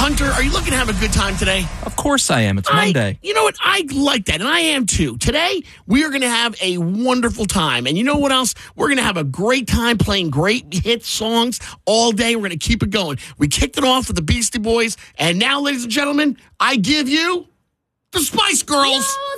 Hunter, are you looking to have a good time today? Of course I am. It's Monday. You know what? I like that, and I am too. Today, we are going to have a wonderful time. And you know what else? We're going to have a great time playing great hit songs all day. We're going to keep it going. We kicked it off with the Beastie Boys, and now, ladies and gentlemen, I give you the Spice Girls.